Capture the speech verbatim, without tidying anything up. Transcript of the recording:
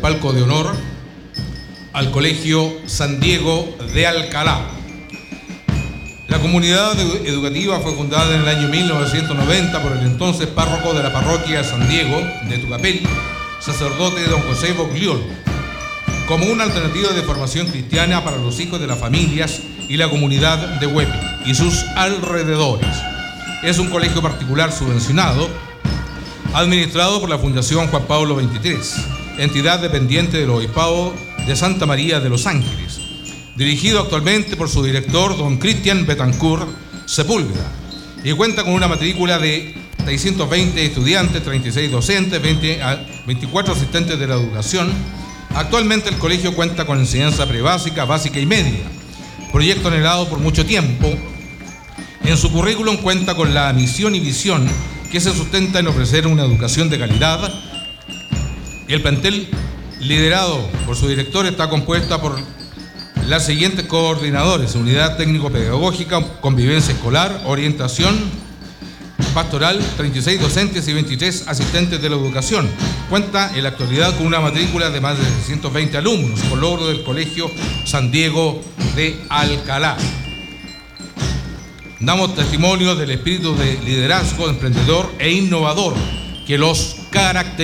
palco de honor al Colegio San Diego de Alcalá. La comunidad educativa fue fundada en el año mil novecientos noventa por el entonces párroco de la parroquia San Diego de Tucapel, sacerdote don José Bogliolo, como una alternativa de formación cristiana para los hijos de las familias y la comunidad de Huepi y sus alrededores. Es un colegio particular subvencionado, administrado por la Fundación Juan Pablo veintitrés, entidad dependiente del Obispado de Santa María de los Ángeles, dirigido actualmente por su director, don Cristian Betancourt Sepúlveda, y cuenta con una matrícula de seiscientos veinte estudiantes, treinta y seis docentes, veinte, veinticuatro asistentes de la educación. Actualmente el colegio cuenta con enseñanza prebásica, básica y media, proyecto anhelado por mucho tiempo. En su currículum cuenta con la misión y visión que se sustenta en ofrecer una educación de calidad. El plantel liderado por su director está compuesta por las siguientes coordinadores: unidad técnico-pedagógica, convivencia escolar, orientación pastoral, treinta y seis docentes y veintitrés asistentes de la educación. Cuenta en la actualidad con una matrícula de más de seiscientos veinte alumnos, por logro del Colegio San Diego de Alcalá. Damos testimonio del espíritu de liderazgo emprendedor e innovador que los caracteriza.